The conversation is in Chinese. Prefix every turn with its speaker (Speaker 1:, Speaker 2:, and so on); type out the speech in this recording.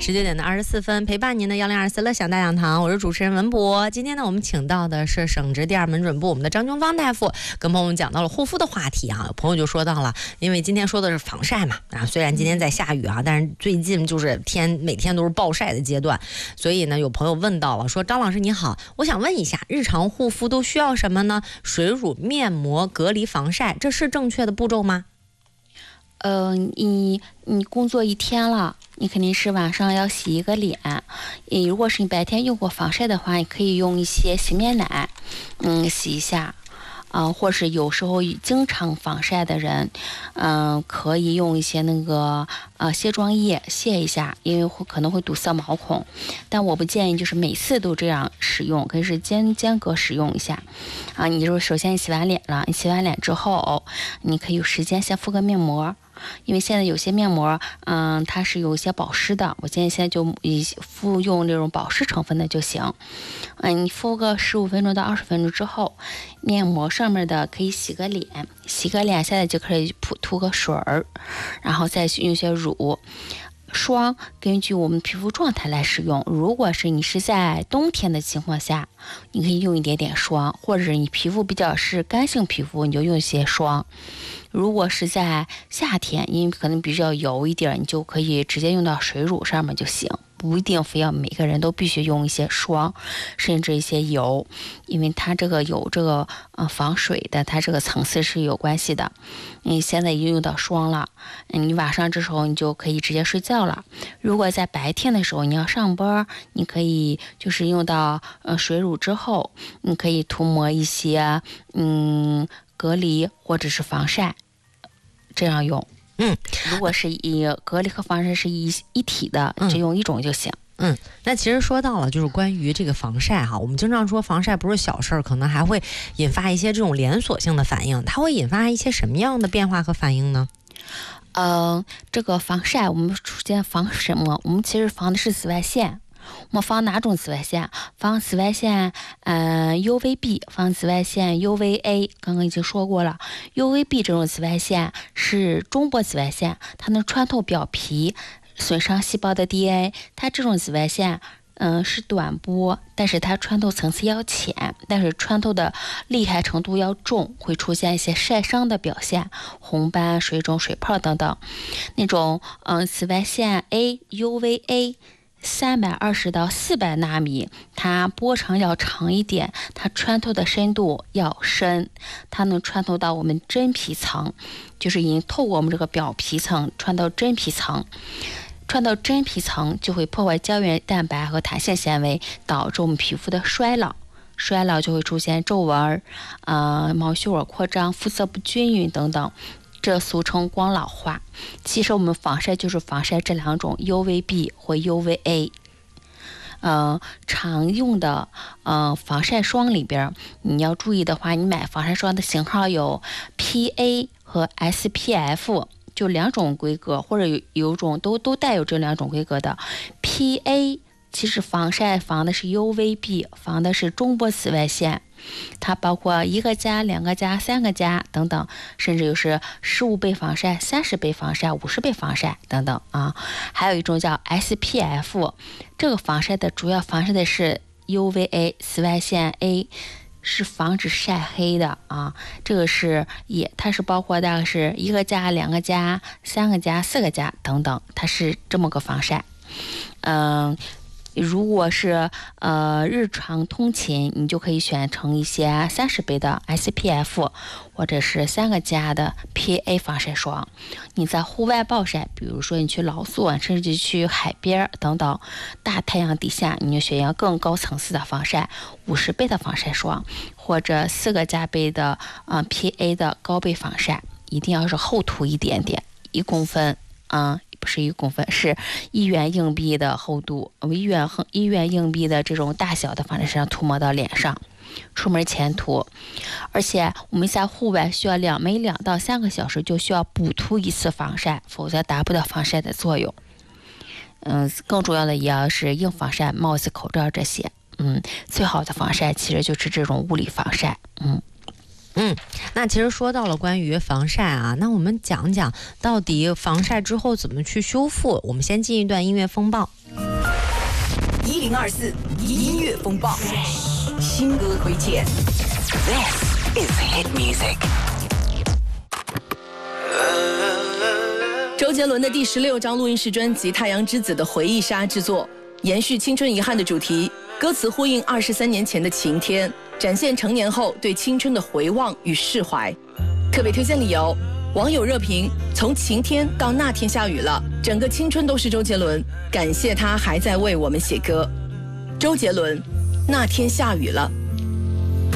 Speaker 1: 19点的24分，陪伴您的1024乐享大讲堂，我是主持人文博。今天呢，我们请到的是省直第2门诊部我们的张琼芳大夫，跟朋友们讲到了护肤的话题啊。有朋友就说到了，因为今天说的是防晒嘛，虽然今天在下雨啊，但是最近就是每天都是暴晒的阶段，所以呢，有朋友问到了，说张老师你好，我想问一下，日常护肤都需要什么呢？水乳、面膜、隔离、防晒，这是正确的步骤吗？
Speaker 2: 你工作一天了，你肯定是晚上要洗一个脸。如果是你白天用过防晒的话，你可以用一些洗面奶，洗一下。或是有时候经常防晒的人，可以用一些那个卸妆液卸一下，因为可能会堵塞毛孔。但我不建议就是每次都这样使用，可以是间隔使用一下。你就是首先洗完脸了，你洗完脸之后，你可以有时间先敷个面膜。因为现在有些面膜，它是有一些保湿的，我建议现在就用这种保湿成分的就行。你敷个15分钟到20分钟之后，面膜上面的可以洗个脸，现在就可以涂个水儿，然后再用些乳。霜根据我们皮肤状态来使用，如果是你是在冬天的情况下，你可以用一点点霜，或者是你皮肤比较是干性皮肤，你就用一些霜。如果是在夏天，因为可能比较油一点，你就可以直接用到水乳上面就行，不一定非要每个人都必须用一些霜，甚至一些油，因为它这个有这个防水的，它这个层次是有关系的。你现在已经用到霜了，你晚上这时候你就可以直接睡觉了。如果在白天的时候你要上班，你可以就是用到水乳之后，你可以涂抹一些隔离或者是防晒，这样用。如果是以隔离和防晒是一体的，就用一种就行。
Speaker 1: 那其实说到了就是关于这个防晒哈，我们经常说防晒不是小事儿，可能还会引发一些这种连锁性的反应，它会引发一些什么样的变化和反应呢？
Speaker 2: 这个防晒我们首先防什么？我们其实防的是紫外线。我们防哪种紫外线？防紫外线UVB， 防紫外线 UVA， 刚刚已经说过了。UVB 这种紫外线是中波紫外线，它能穿透表皮，损伤细胞的 DNA。它这种紫外线是短波，但是它穿透层次要浅，但是穿透的厉害程度要重，会出现一些晒伤的表现，红斑、水肿、水泡等等。那种紫外线 UVA 320到400纳米，它波长要长一点，它穿透的深度要深，它能穿透到我们真皮层，就是已经透过我们这个表皮层穿到真皮层。穿到真皮层就会破坏胶原蛋白和弹性纤维，导致我们皮肤的衰老就会出现皱纹、毛细孔扩张、肤色不均匀等等，这俗称光老化。其实我们防晒就是防晒这2种 UVB 或 UVA。常用的防晒霜里边，你要注意的话，你买防晒霜的型号有 PA 和 SPF，就2种规格，或者有种都带有这2种规格的。PA 其实防晒防的是 UVB， 防的是中波紫外线，它包括1个加、2个加、3个加等等，甚至有是15倍防晒、30倍防晒、50倍防晒等等啊。还有一种叫 SPF， 这个防晒的主要防晒的是 UVA 紫外线 A，是防止晒黑的啊，这个它是包括大概是1个加、2个加、3个加、4个加等等，它是这么个防晒。如果是日常通勤，你就可以选成一些30倍的 SPF， 或者是3个加的 PA 防晒霜。你在户外暴晒，比如说你去劳作，甚至去海边等等大太阳底下，你就选用更高层次的防晒，50倍的防晒霜，或者4个加倍的PA 的高倍防晒，一定要是厚涂一点点，1公分不是1公分，是1元硬币的厚度，1元硬币的这种大小的防晒霜涂抹到脸上，出门前涂。而且我们在户外需要每2到3个小时就需要补涂1次防晒，否则达不到防晒的作用。更重要的也要是硬防晒，帽子、口罩这些。最好的防晒其实就是这种物理防晒。
Speaker 1: 那其实说到了关于防晒啊，那我们讲讲到底防晒之后怎么去修复。我们先进一段音乐风暴。
Speaker 3: 1024音乐风暴新歌推荐。
Speaker 4: This is hit music。
Speaker 5: 周杰伦的第16张录音室专辑《太阳之子》的回忆杀制作，延续青春遗憾的主题，歌词呼应23年前的晴天，展现成年后对青春的回望与释怀。特别推荐理由，网友热评：从晴天到那天下雨了，整个青春都是周杰伦，感谢他还在为我们写歌。周杰伦，那天下雨了。